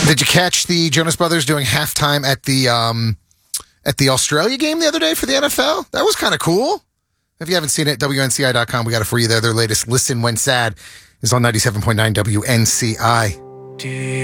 Did you catch the Jonas Brothers doing halftime at the Australia game the other day for the NFL? That was kind of cool. If you haven't seen it, WNCI.com, we got it for you there. Their latest Listen When Sad is on 97.9 WNCI.